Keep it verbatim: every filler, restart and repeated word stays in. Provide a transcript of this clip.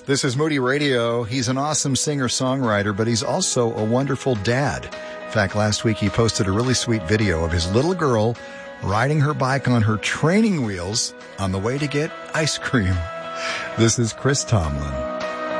This is Moody Radio. He's an awesome singer-songwriter, but he's also a wonderful dad. In fact, last week he posted a really sweet video of his little girl riding her bike on her training wheels on the way to get ice cream. This is Chris Tomlin.